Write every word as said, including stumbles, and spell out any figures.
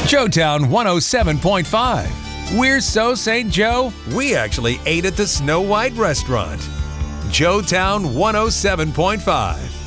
Joetown one oh seven point five. We're so Saint Joe, We actually ate at the Snow White restaurant. Joetown one oh seven point five.